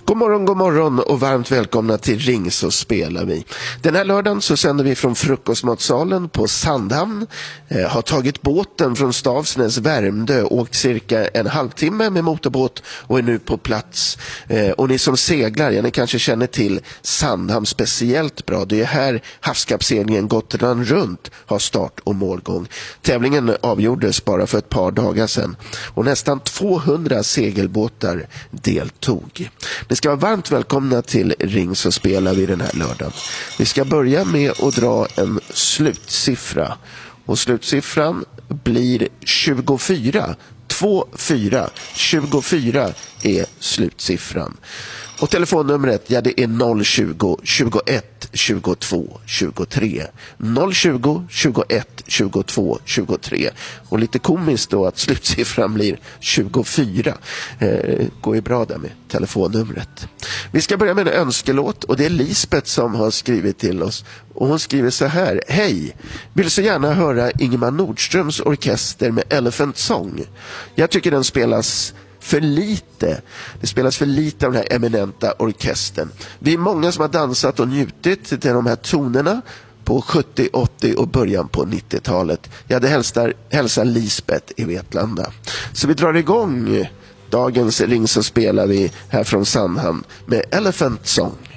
God morgon och varmt välkomna till Ring så spelar vi. Den här lördagen så sänder vi från frukostmatsalen på Sandhamn. Har tagit båten från Stavsnäs, Värmdö, åkt cirka en halvtimme med motorbåt och är nu på plats. Och ni som seglar, ni kanske känner till Sandhamn speciellt bra. Det är här havskappseglingen Gotland runt har start och målgång. Tävlingen avgjordes bara för ett par dagar sedan och nästan 200 segelbåtar deltog. Ni ska vara varmt välkomna till Ring så spelar vi den här lördagen. Vi ska börja med att dra en slutsiffra. Och slutsiffran blir 24. 24 är slutsiffran. Och telefonnumret, det är 020 21 22 23. 020 21 22 23. Och lite komiskt då att slutsiffran blir 24. Går ju bra där med telefonnumret. Vi ska börja med en önskelåt och det är Lisbeth som har skrivit till oss. Och hon skriver så här: hej, vill så gärna höra Ingemar Nordströms orkester med Elephant Song. Jag tycker den spelas för lite. Det spelas för lite av den här eminenta orkestern. Vi är många som har dansat och njutit till de här tonerna på 70, 80 och början på 90-talet. Jag hade hälsar Lisbeth i Vetlanda. Så vi drar igång dagens Ring så spelar vi här från Sandhamn med Elephant Song.